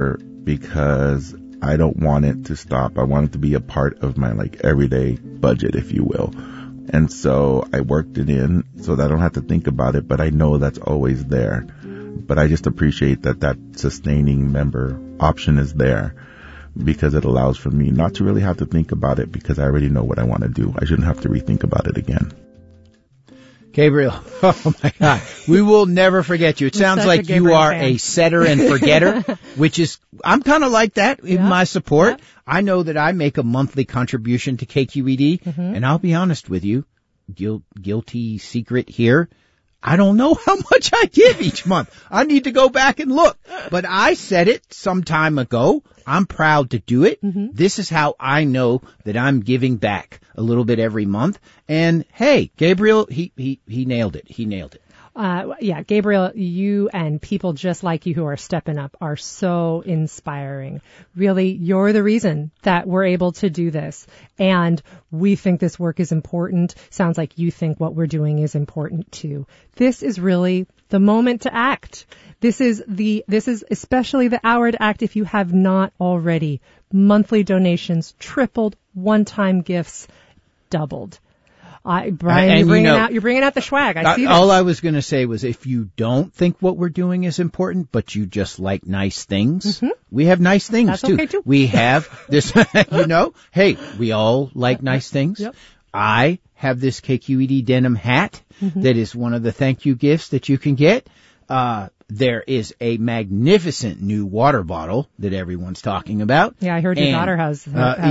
because I don't want it to stop. I want it to be a part of my everyday budget, if you will. And so I worked it in so that I don't have to think about it, but I know that's always there. But I just appreciate that sustaining member option is there, because it allows for me not to really have to think about it, because I already know what I want to do. I shouldn't have to rethink about it again. Gabriel, oh my God, we will never forget you. It sounds like you are a setter and forgetter, which is, I'm kind of like that in my support. Yeah. I know that I make a monthly contribution to KQED, and I'll be honest with you, guilty secret here, I don't know how much I give each month. I need to go back and look. But I said it some time ago. I'm proud to do it. This is how I know that I'm giving back a little bit every month. And hey, Gabriel, he nailed it. He nailed it. Gabriel, you and people just like you who are stepping up are so inspiring. Really, you're the reason that we're able to do this. And we think this work is important. Sounds like you think what we're doing is important too. This is really the moment to act. This is especially the hour to act if you have not already. Monthly donations tripled, one-time gifts doubled. Brian, you're bringing out the swag. I see this. All I was going to say was, if you don't think what we're doing is important, but you just like nice things, we have nice things. That's okay too. We have this, hey, we all like nice things. Yep. I have this KQED denim hat that is one of the thank you gifts that you can get. There is a magnificent new water bottle that everyone's talking about. Yeah, I heard your daughter has. We are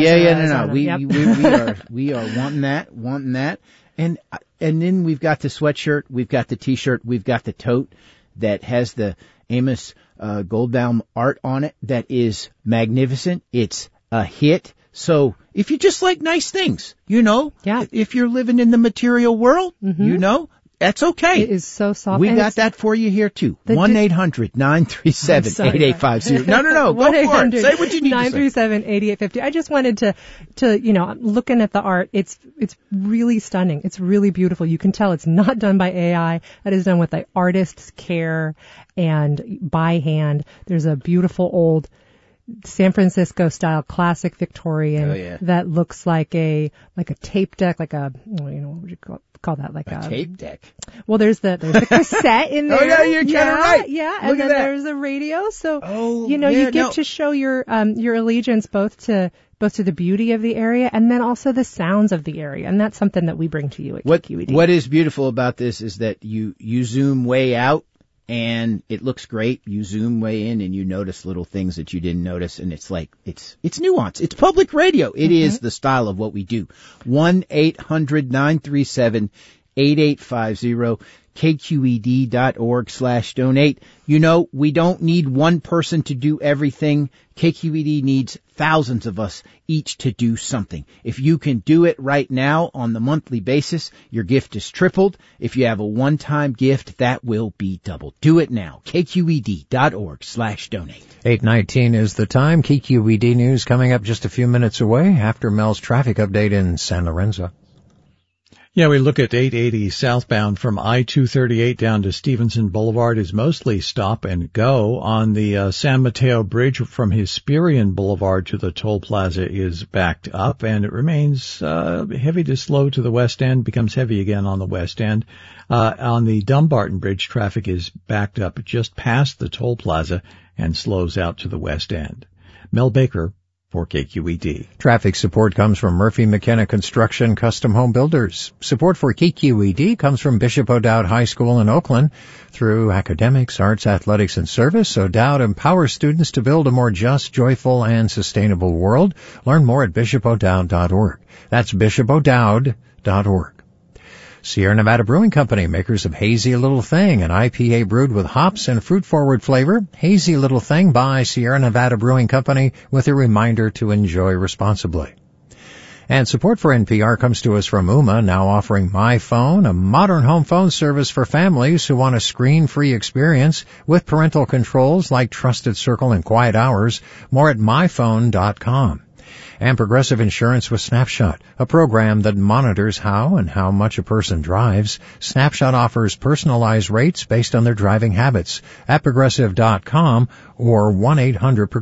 wanting that. And then we've got the sweatshirt, we've got the t-shirt, we've got the tote that has the Amos Goldbaum art on it that is magnificent. It's a hit. So if you just like nice things, if you're living in the material world, that's okay. It is so soft. We got that for you here too. 1-800-937-8850. No. Go for it. Say what you need to say. 937-8850. I just wanted to, looking at the art, it's really stunning. It's really beautiful. You can tell it's not done by AI. That is done with the artist's care and by hand. There's a beautiful old San Francisco style classic Victorian that looks like a tape deck, what would you call that? Like a tape deck. Well, there's the cassette in there. Oh yeah, you're kind of right. Yeah, and then there's a radio. So you get to show your allegiance both to the beauty of the area and then also the sounds of the area, and that's something that we bring to you at KQED. What is beautiful about this is that you zoom way out. And it looks great. You zoom way in and you notice little things that you didn't notice. And it's it's nuance. It's public radio. It is the style of what we do. 1-800-937-8850. KQED.org/donate. We don't need one person to do everything. KQED needs thousands of us each to do something. If you can do it right now on the monthly basis, your gift is tripled. If you have a one-time gift, that will be doubled. Do it now. KQED.org/donate. 8:19 is the time. KQED News coming up just a few minutes away after Mel's traffic update in San Lorenzo. Yeah, we look at 880 southbound from I-238 down to Stevenson Boulevard is mostly stop and go. On the San Mateo Bridge from Hesperian Boulevard to the toll plaza is backed up, and it remains heavy to slow to the west end, becomes heavy again on the west end. On the Dumbarton Bridge, traffic is backed up just past the toll plaza and slows out to the west end. Mel Baker for KQED. Traffic support comes from Murphy McKenna Construction Custom Home Builders. Support for KQED comes from Bishop O'Dowd High School in Oakland. Through academics, arts, athletics, and service, O'Dowd empowers students to build a more just, joyful, and sustainable world. Learn more at bishopodowd.org. That's bishopodowd.org. Sierra Nevada Brewing Company, makers of Hazy Little Thing, an IPA brewed with hops and fruit-forward flavor. Hazy Little Thing by Sierra Nevada Brewing Company, with a reminder to enjoy responsibly. And support for NPR comes to us from Ooma, now offering MyPhone, a modern home phone service for families who want a screen-free experience with parental controls like Trusted Circle and Quiet Hours. More at myphone.com. And Progressive Insurance with Snapshot, a program that monitors how and how much a person drives. Snapshot offers personalized rates based on their driving habits at progressive.com or 1-800